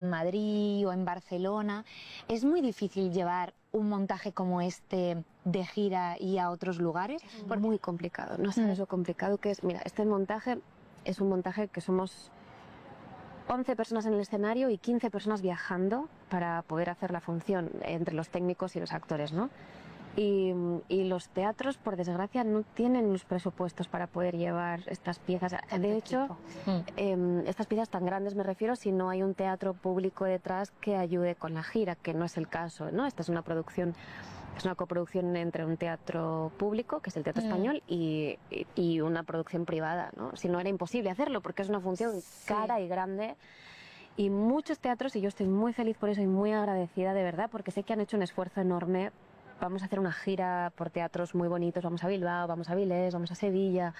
Madrid o en Barcelona. ¿Es muy difícil llevar un montaje como este de gira y a otros lugares? Muy complicado, no sabes lo complicado que es. Mira, este montaje es un montaje que somos 11 personas en el escenario y 15 personas viajando para poder hacer la función entre los técnicos y los actores, ¿no? Y los teatros, por desgracia, no tienen los presupuestos para poder llevar estas piezas. De hecho, estas piezas tan grandes me refiero si no hay un teatro público detrás que ayude con la gira, que no es el caso, ¿no? Esta es una producción, es una coproducción entre un teatro público, que es el Teatro Español, y una producción privada, ¿no? Si no, era imposible hacerlo porque es una función cara y grande. Y muchos teatros, y yo estoy muy feliz por eso y muy agradecida de verdad, porque sé que han hecho un esfuerzo enorme. Vamos a hacer una gira por teatros muy bonitos, vamos a Bilbao, vamos a Avilés, vamos a Sevilla,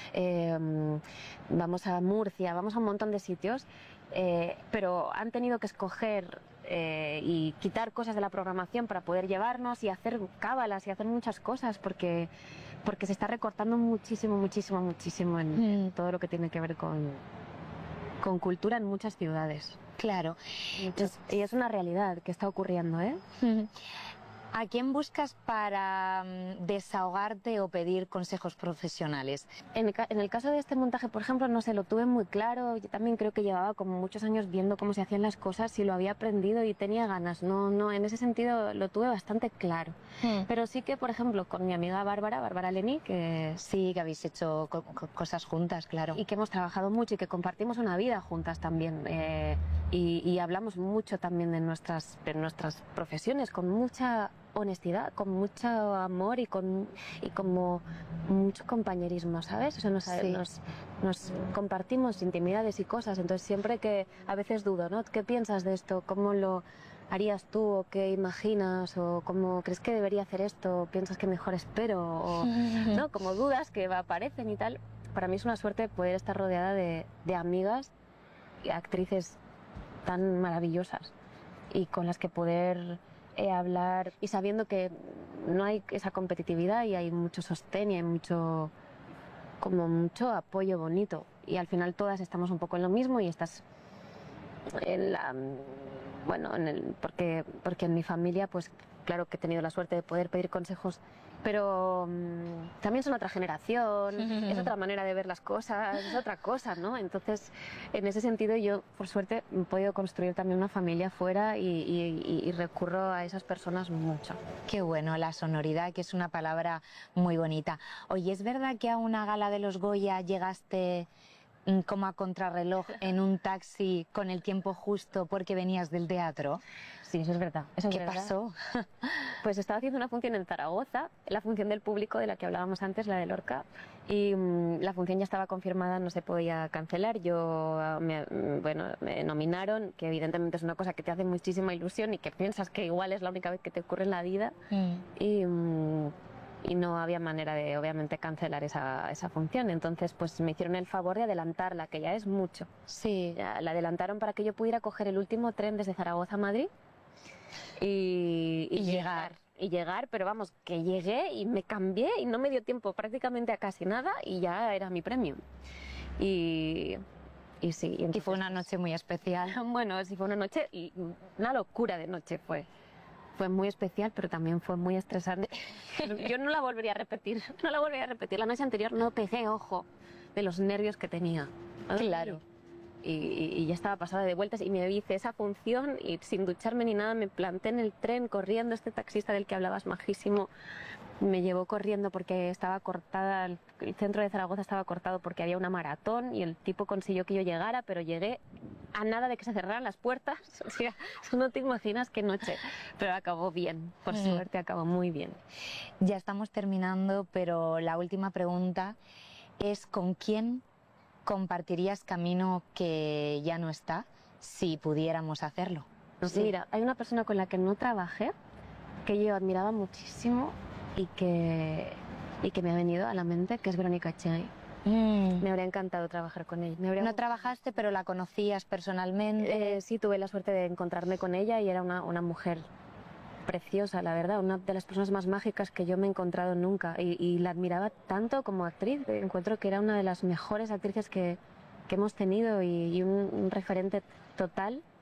vamos a Murcia, vamos a un montón de sitios, pero han tenido que escoger y quitar cosas de la programación para poder llevarnos y hacer cábalas y hacer muchas cosas, porque se está recortando muchísimo en todo lo que tiene que ver con cultura en muchas ciudades. Claro. Y es una realidad que está ocurriendo, ¿eh? ¿A quién buscas para desahogarte o pedir consejos profesionales? En el caso de este montaje, por ejemplo, no sé, lo tuve muy claro. Yo también creo que llevaba como muchos años viendo cómo se hacían las cosas y lo había aprendido y tenía ganas. No, en ese sentido lo tuve bastante claro. Pero sí que, por ejemplo, con mi amiga Bárbara Lení, que sí, que habéis hecho cosas juntas, claro. Y que hemos trabajado mucho y que compartimos una vida juntas también. Y hablamos mucho también de nuestras profesiones, con mucha honestidad, con mucho amor y como mucho compañerismo, ¿sabes? O sea, nos compartimos intimidades y cosas, entonces siempre que a veces dudo, ¿no? ¿Qué piensas de esto? ¿Cómo lo harías tú? ¿O qué imaginas? ¿O cómo crees que debería hacer esto? ¿Piensas que mejor espero? O, ¿no? Como dudas que aparecen y tal. Para mí es una suerte poder estar rodeada de amigas y actrices tan maravillosas y con las que poder hablar y sabiendo que no hay esa competitividad y hay mucho sostén y hay mucho apoyo bonito, y al final todas estamos un poco en lo mismo y estás en la porque en mi familia pues claro que he tenido la suerte de poder pedir consejos, pero también son otra generación, es otra manera de ver las cosas, es otra cosa, ¿no? Entonces, en ese sentido yo, por suerte, he podido construir también una familia fuera y recurro a esas personas mucho. Qué bueno, la sonoridad, que es una palabra muy bonita. Oye, ¿es verdad que a una gala de los Goya llegaste como a contrarreloj en un taxi con el tiempo justo porque venías del teatro? Sí, eso es verdad. ¿Qué pasó? Pues estaba haciendo una función en Zaragoza, la función del público de la que hablábamos antes, la de Lorca, y la función ya estaba confirmada, no se podía cancelar. Me nominaron, que evidentemente es una cosa que te hace muchísima ilusión y que piensas que igual es la única vez que te ocurre en la vida, y no había manera de, obviamente, cancelar esa función. Entonces, pues me hicieron el favor de adelantarla, que ya es mucho. Sí. Ya la adelantaron para que yo pudiera coger el último tren desde Zaragoza a Madrid y llegar, pero vamos, que llegué y me cambié y no me dio tiempo prácticamente a casi nada y ya era mi premio. Y sí. Entonces, y fue una noche muy especial. Bueno, sí, fue una noche, una locura de noche fue. Fue muy especial, pero también fue muy estresante. Yo no la volvería a repetir. La noche anterior no pegué ojo de los nervios que tenía. Claro. Y ya estaba pasada de vueltas y me hice esa función y sin ducharme ni nada me planté en el tren corriendo. Este taxista del que hablabas, majísimo, me llevó corriendo porque estaba cortada, el centro de Zaragoza estaba cortado porque había una maratón y el tipo consiguió que yo llegara, pero llegué a nada de que se cerraran las puertas. O sea, no te imaginas qué noche, pero acabó bien, por suerte acabó muy bien. Ya estamos terminando, pero la última pregunta es: ¿con quién compartirías camino que ya no está, si pudiéramos hacerlo? Sí. Mira, hay una persona con la que no trabajé, que yo admiraba muchísimo y que me ha venido a la mente, que es Verónica Echegui. Me habría encantado trabajar con ella. No trabajaste, pero la conocías personalmente. Sí, tuve la suerte de encontrarme con ella y era una mujer preciosa, la verdad, una de las personas más mágicas que yo me he encontrado nunca, y la admiraba tanto como actriz. Encuentro que era una de las mejores actrices que hemos tenido y un referente total